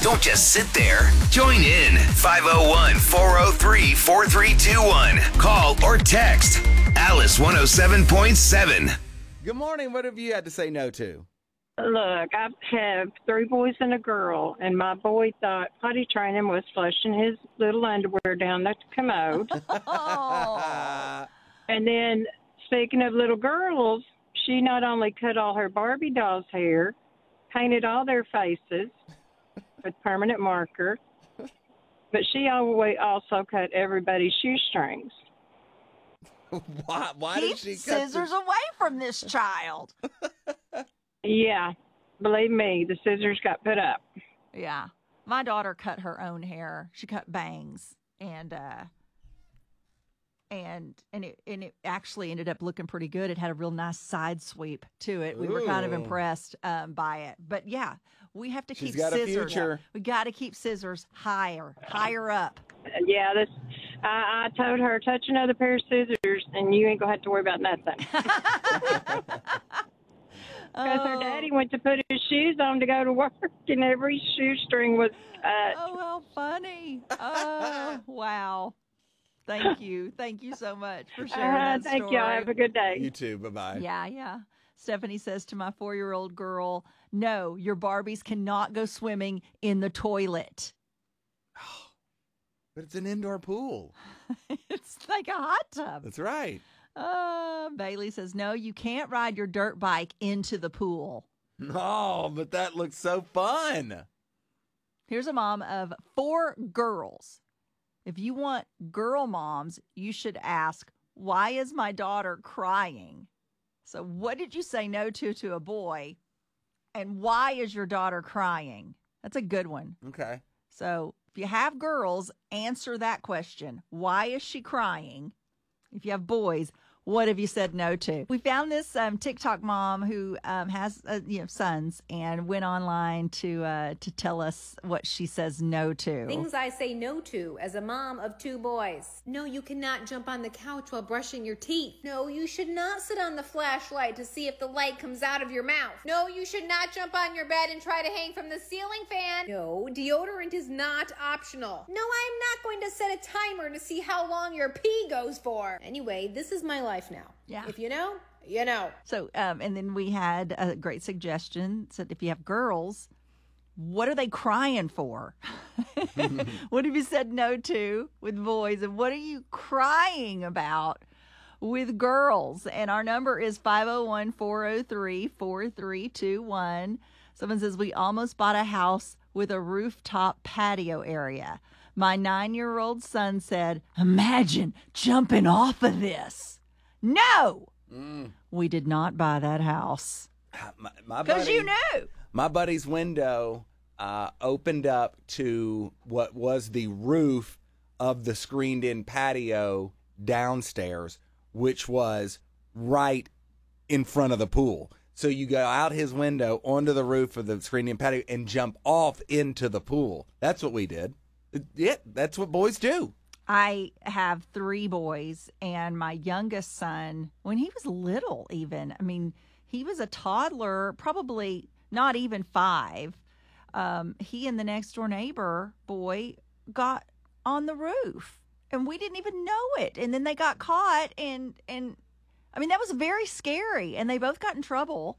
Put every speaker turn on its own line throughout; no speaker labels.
Don't just sit there. Join in. 501-403-4321. Call or text Alice 107.7.
Good morning. What have you had to say no to?
Look, I have 3 boys and a girl, and my boy thought potty training was flushing his little underwear down the commode. And then, speaking of little girls, she not only cut all her Barbie dolls' hair, painted all their faces with permanent marker, but she also cut everybody's shoestrings.
Why
Keep
did she cut
scissors away from this child.
Yeah, believe me, the scissors got put up.
Yeah. My daughter cut her own hair. She cut bangs and it actually ended up looking pretty good. It had a real nice side sweep to it. We were kind of impressed by it. But yeah, we have to keep
got a
scissors.
future.
We got to keep scissors higher up.
Yeah, I told her, touch another pair of scissors, and you ain't going to have to worry about nothing. Because her daddy went to put his shoes on to go to work, and every shoestring was cut.
Oh, how funny. Oh, wow. Thank you. Thank you so much for sharing that story.
Thank you. Have a good day.
You too. Bye-bye.
Yeah. Stephanie says to my 4-year-old girl, no, your Barbies cannot go swimming in the toilet.
But it's an indoor pool.
It's like a hot tub.
That's right.
Bailey says, no, you can't ride your dirt bike into the pool.
No, but that looks so fun.
Here's a mom of 4 girls. If you want girl moms, you should ask, why is my daughter crying? So what did you say no to a boy? And why is your daughter crying? That's a good one.
Okay.
So if you have girls, answer that question. Why is she crying? If you have boys, what have you said no to? We found this TikTok mom who has sons and went online to tell us what she says no to.
Things I say no to as a mom of 2 boys. No, you cannot jump on the couch while brushing your teeth. No, you should not sit on the flashlight to see if the light comes out of your mouth. No, you should not jump on your bed and try to hang from the ceiling fan. No, deodorant is not optional. No, I'm not going to set a timer to see how long your pee goes for. Anyway, this is my life now.
Yeah.
If you know, you know.
So, and then we had a great suggestion. Said if you have girls, what are they crying for? What have you said no to with boys? And what are you crying about with girls? And our number is 501-403-4321. Someone says, we almost bought a house with a rooftop patio area. My 9-year-old son said, imagine jumping off of this. No, we did not buy that house. Because you knew.
My buddy's window opened up to what was the roof of the screened-in patio downstairs, which was right in front of the pool. So you go out his window onto the roof of the screened-in patio and jump off into the pool. That's what we did. Yeah, that's what boys do.
I have 3 boys, and my youngest son, when he was little even, I mean, he was a toddler, probably not even 5. He and the next door neighbor boy got on the roof, and we didn't even know it. And then they got caught, and I mean, that was very scary, and they both got in trouble.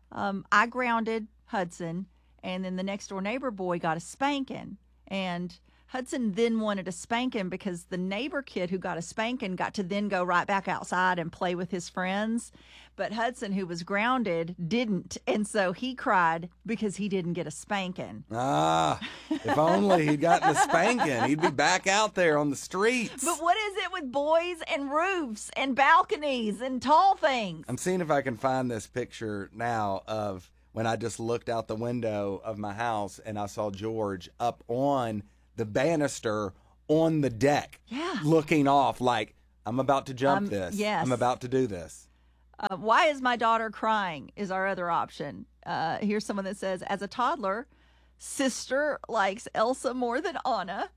I grounded Hudson, and then the next door neighbor boy got a spanking, and Hudson then wanted a spanking because the neighbor kid who got a spanking got to then go right back outside and play with his friends. But Hudson, who was grounded, didn't. And so he cried because he didn't get a spanking.
If only he'd gotten a spanking. He'd be back out there on the streets.
But what is it with boys and roofs and balconies and tall things?
I'm seeing if I can find this picture now of when I just looked out the window of my house and I saw George up on the banister on the deck, looking off like, I'm about to jump this.
Yes.
I'm about to do this.
Why is my daughter crying is our other option. Here's someone that says, as a toddler, sister likes Elsa more than Anna.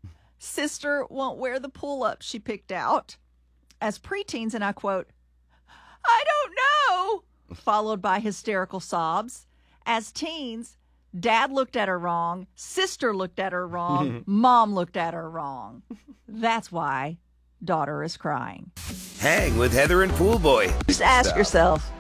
Sister won't wear the pull-up she picked out. As preteens, and I quote, I don't know, followed by hysterical sobs. As teens, Dad looked at her wrong. Sister looked at her wrong. Mom looked at her wrong. That's why daughter is crying.
Hang with Heather and Pool Boy.
Just ask yourself,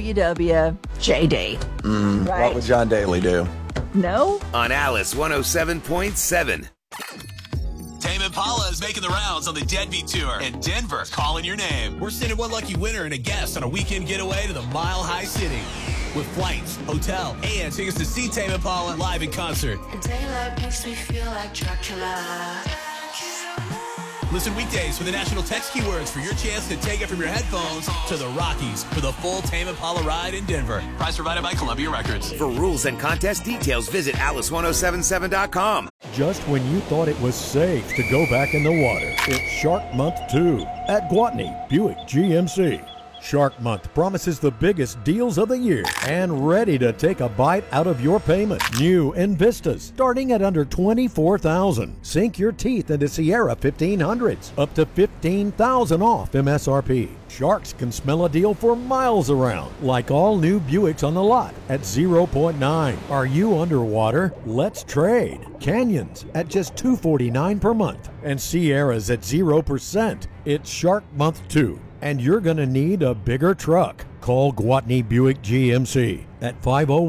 WWJD. Right?
What would John Daly do?
No?
On Alice 107.7.
Tame Impala is making the rounds on the Deadbeat Tour, and Denver calling your name. We're sending one lucky winner and a guest on a weekend getaway to the Mile High City with flights, hotel, and tickets to see Tame Impala live in concert.
And daylight makes me feel like Dracula.
Listen weekdays for the national text keywords for your chance to take it from your headphones to the Rockies for the full Tame Impala ride in Denver. Prize provided by Columbia Records.
For rules and contest details, visit Alice1077.com.
Just when you thought it was safe to go back in the water, it's Shark Month 2 at Gwatney Buick GMC. Shark Month promises the biggest deals of the year and ready to take a bite out of your payment. New Invistas starting at under $24,000. Sink your teeth into Sierra 1500s, up to $15,000 off MSRP. Sharks can smell a deal for miles around, like all new Buicks on the lot at 0.9. Are you underwater? Let's trade. Canyons at just $249 per month and Sierras at 0%. It's Shark Month 2. And you're going to need a bigger truck. Call Gwatney Buick GMC at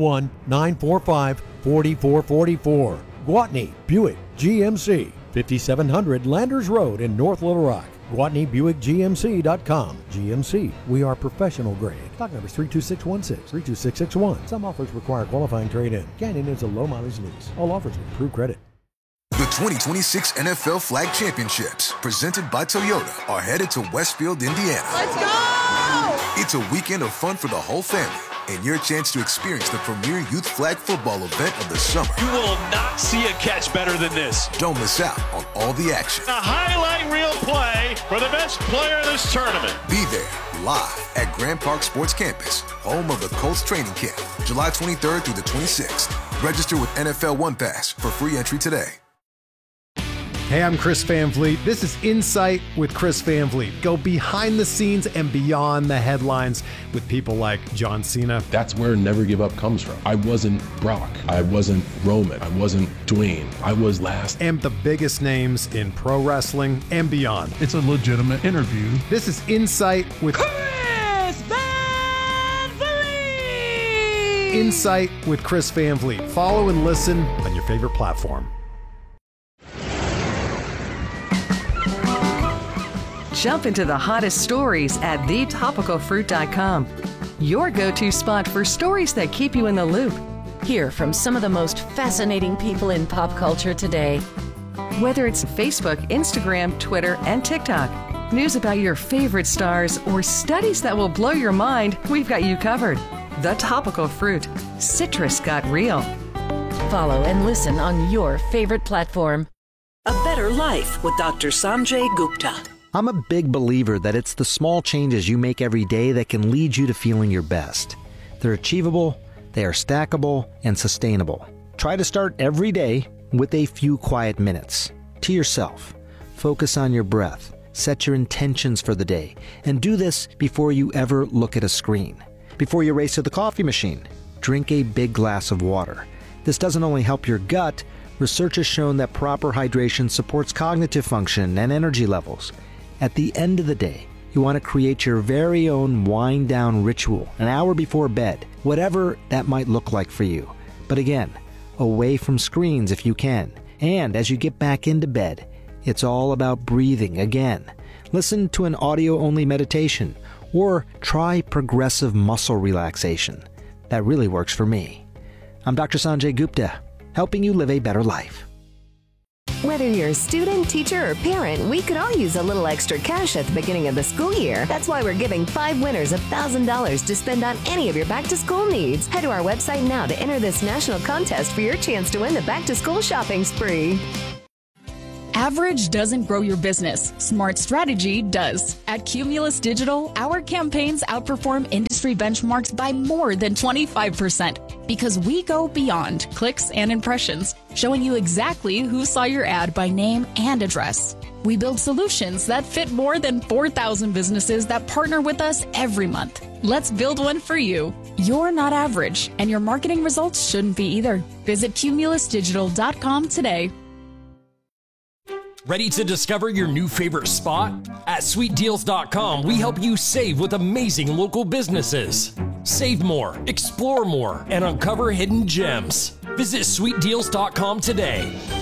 501-945-4444. Gwatney Buick GMC, 5700 Landers Road in North Little Rock. GwatneyBuickGMC.com. GMC, we are professional grade. Stock numbers 32616, 32661. Some offers require qualifying trade-in. Canyon is a low mileage lease. All offers with approved credit.
The 2026 NFL Flag Championships, presented by Toyota, are headed to Westfield, Indiana.
Let's go!
It's a weekend of fun for the whole family and your chance to experience the premier youth flag football event of the summer.
You will not see a catch better than this.
Don't miss out on all the action.
A highlight reel play for the best player in this tournament.
Be there live at Grand Park Sports Campus, home of the Colts training camp, July 23rd through the 26th. Register with NFL One Pass for free entry today.
Hey, I'm Chris Van Vliet. This is Insight with Chris Van Vliet. Go behind the scenes and beyond the headlines with people like John Cena.
That's where Never Give Up comes from. I wasn't Brock. I wasn't Roman. I wasn't Dwayne. I was last.
And the biggest names in pro wrestling and beyond.
It's a legitimate interview.
This is Insight with
Chris Van Vliet!
Insight with Chris Van Vliet. Follow and listen on your favorite platform.
Jump into the hottest stories at thetopicalfruit.com. Your go-to spot for stories that keep you in the loop.
Hear from some of the most fascinating people in pop culture today.
Whether it's Facebook, Instagram, Twitter, and TikTok, news about your favorite stars, or studies that will blow your mind, we've got you covered. The Topical Fruit. Citrus got real.
Follow and listen on your favorite platform.
A Better Life with Dr. Sanjay Gupta.
I'm a big believer that it's the small changes you make every day that can lead you to feeling your best. They're achievable, they are stackable, and sustainable. Try to start every day with a few quiet minutes. To yourself. Focus on your breath. Set your intentions for the day. And do this before you ever look at a screen. Before you race to the coffee machine, drink a big glass of water. This doesn't only help your gut, research has shown that proper hydration supports cognitive function and energy levels. At the end of the day, you want to create your very own wind-down ritual an hour before bed, whatever that might look like for you. But again, away from screens if you can. And as you get back into bed, it's all about breathing again. Listen to an audio-only meditation or try progressive muscle relaxation. That really works for me. I'm Dr. Sanjay Gupta, helping you live a better life.
Whether you're a student, teacher, or parent, we could all use a little extra cash at the beginning of the school year. That's why we're giving 5 winners $1,000 to spend on any of your back-to-school needs. Head to our website now to enter this national contest for your chance to win the back-to-school shopping spree.
Average doesn't grow your business. Smart strategy does. At Cumulus Digital, our campaigns outperform industry benchmarks by more than 25% because we go beyond clicks and impressions, showing you exactly who saw your ad by name and address. We build solutions that fit more than 4,000 businesses that partner with us every month. Let's build one for you. You're not average, and your marketing results shouldn't be either. Visit cumulusdigital.com today.
Ready to discover your new favorite spot? At sweetdeals.com, we help you save with amazing local businesses. Save more, explore more, and uncover hidden gems. Visit sweetdeals.com today.